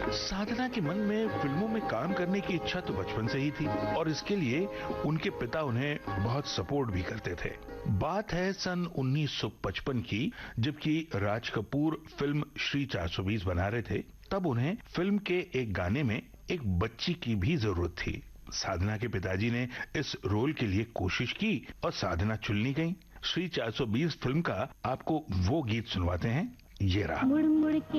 साधना के मन में फिल्मों में काम करने की इच्छा तो बचपन से ही थी और इसके लिए उनके पिता उन्हें बहुत सपोर्ट भी करते थे। बात है सन 1955 की, जबकि राज कपूर फिल्म श्री 420 बना रहे थे। तब उन्हें फिल्म के एक गाने में एक बच्ची की भी जरूरत थी। साधना के पिताजी ने इस रोल के लिए कोशिश की और साधना चुन ली गई। श्री 420 फिल्म का आपको वो गीत सुनवाते हैं, ये रहा। मुड़ मुड़ के